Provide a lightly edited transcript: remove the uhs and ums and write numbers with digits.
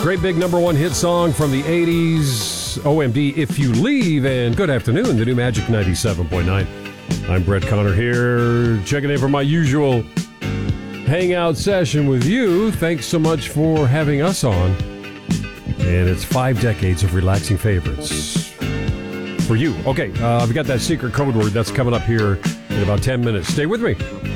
Great big number one hit song from the 80s, OMD, If You Leave, and good afternoon, the new Magic 97.9. I'm Brett Connor here, checking in for my usual hangout session with you. Thanks so much for having us on. And it's 5 decades of relaxing favorites for you. Okay, I've got that secret code word that's coming up here in about 10 minutes. Stay with me.